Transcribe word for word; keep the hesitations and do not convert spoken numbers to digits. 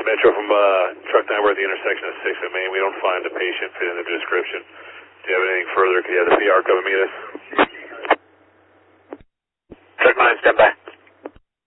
Metro from uh, truck nine, we're at the intersection of sixth and Main. We don't find the patient fitting the description. Do you have anything further? Could you have the P R come and meet us? Truck nine, stand by.